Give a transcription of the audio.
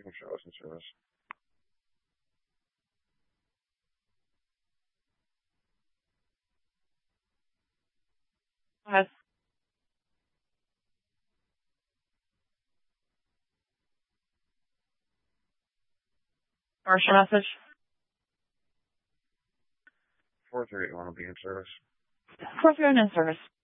can show us in service. Yes. Commercial message. 431 will be in service. 431 in service.